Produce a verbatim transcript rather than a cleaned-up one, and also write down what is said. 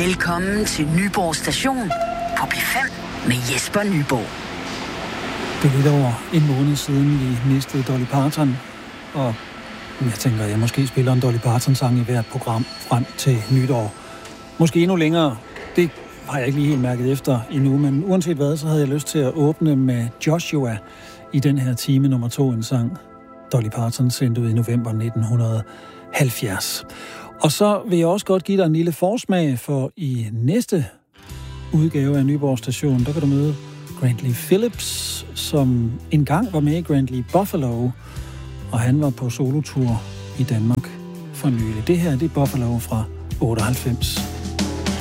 Velkommen til Nyborg Station på P fem med Jesper Nyborg. Det er lidt over en måned siden, vi mistede Dolly Parton, og jeg tænker, at jeg måske spiller en Dolly Parton-sang i hvert program frem til nytår. Måske endnu længere. Det har jeg ikke lige helt mærket efter endnu, men uanset hvad, så havde jeg lyst til at åbne med Joshua i den her time nummer to, en sang Dolly Parton sendte ud i november nitten halvfjerds. Og så vil jeg også godt give dig en lille forsmag, for i næste udgave af Nyborg Station, der kan du møde Grantley Phillips, som engang var med i Grantley Buffalo, og han var på solotur i Danmark for nylig. Det her, det er Buffalo fra otteoghalvfems.